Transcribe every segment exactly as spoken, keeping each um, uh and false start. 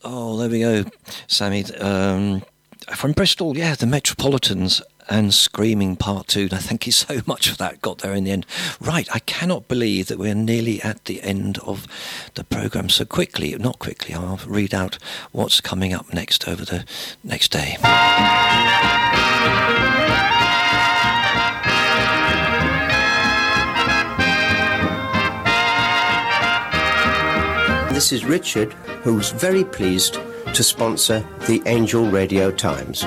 Oh, there we go, Sammy. Um, from Bristol, yeah, the Metropolitans and Screaming Part two. Now, thank you so much for that. Got there in the end. Right, I cannot believe that we're nearly at the end of the programme so quickly. Not quickly, I'll read out what's coming up next over the next day. This is Richard, who's very pleased to sponsor the Angel Radio Times.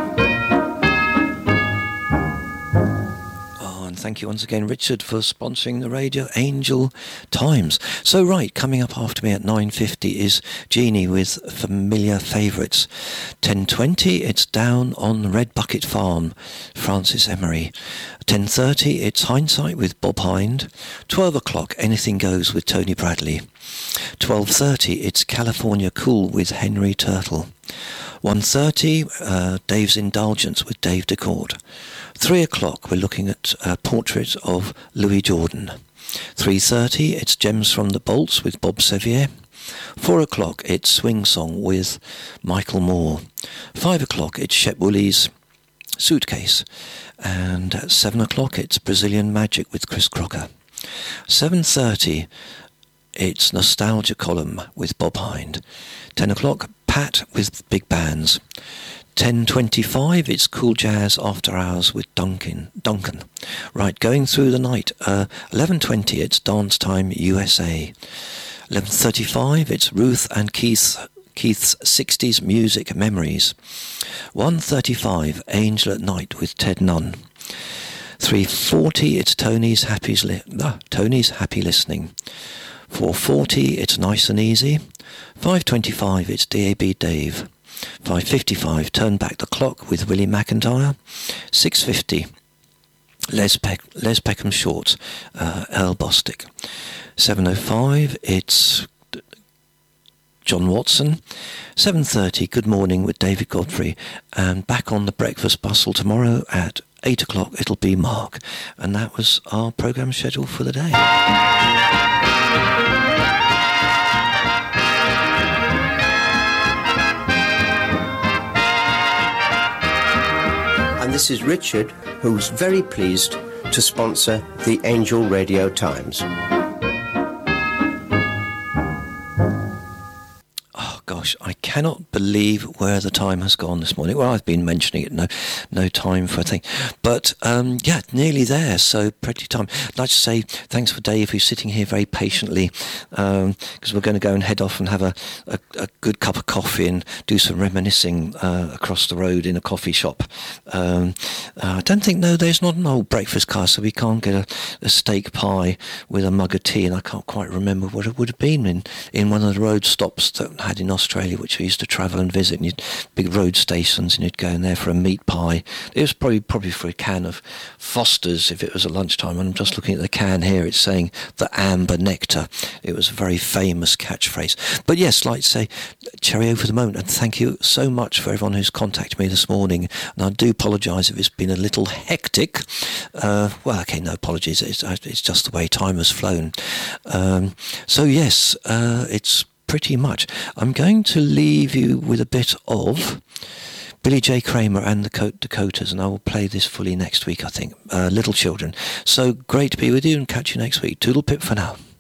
Oh, and thank you once again, Richard, for sponsoring the Radio Angel Times. So, right, coming up after me at nine fifty is Jeannie with Familiar Favourites. ten twenty, it's Down on Red Bucket Farm, Francis Emery. ten thirty, it's Hindsight with Bob Hind. twelve o'clock, Anything Goes with Tony Bradley. twelve thirty, it's California Cool with Henry Turtle. one thirty, uh, Dave's Indulgence with Dave DeCourt. three o'clock, we're looking at a portrait of Louis Jordan. three thirty, it's Gems from the Bolts with Bob Sevier. four o'clock, it's Swing Song with Michael Moore. five o'clock, it's Shep Woolley's Suitcase. And at seven o'clock, it's Brazilian Magic with Chris Crocker. seven thirty, it's Nostalgia Column with Bob Hind. ten o'clock, Pat with Big Bands. ten twenty-five, it's Cool Jazz After Hours with Duncan. Duncan. Right, going through the night. Uh, eleven twenty, it's Dance Time U S A. eleven thirty-five, it's Ruth and Keith Keith's sixties Music Memories. one thirty-five, Angel at Night with Ted Nunn. three forty, it's Tony's Happy, li- ah, Tony's Happy Listening. four forty, it's Nice and Easy. five twenty-five, it's D A B Dave. five fifty-five, Turn Back the Clock with Willie McIntyre. six fifty, Les, Peck, Les Peckham Shorts, uh, Earl Bostic. seven oh five, it's John Watson. seven thirty, Good Morning with David Godfrey. And back on the Breakfast Bustle tomorrow at eight o'clock, it'll be Mark. And that was our programme schedule for the day. And this is Richard, who's very pleased to sponsor the Angel Radio Times. Gosh, I cannot believe where the time has gone this morning. Well, I've been mentioning it, no no time for a thing. But, um, yeah, nearly there, so pretty time. I'd like to say thanks for Dave, who's sitting here very patiently, because um, we're going to go and head off and have a, a, a good cup of coffee and do some reminiscing uh, across the road in a coffee shop. Um, uh, I don't think, no, there's not an old breakfast car, so we can't get a, a steak pie with a mug of tea, and I can't quite remember what it would have been in, in one of the road stops that I had in Australia, which we used to travel and visit, and you'd big road stations, and you'd go in there for a meat pie. It was probably probably for a can of Foster's if it was at lunchtime. And I'm just looking at the can here, it's saying the amber nectar. It was a very famous catchphrase. But yes, like to say, cheerio for the moment, and thank you so much for everyone who's contacted me this morning. And I do apologise if it's been a little hectic. Uh, well, okay, no apologies. It's, it's just the way time has flown. Um, so yes, uh, it's pretty much. I'm going to leave you with a bit of Billy J. Kramer and the Dakotas, and I will play this fully next week, I think. Uh, Little Children. So great to be with you, and catch you next week. Toodle pip for now.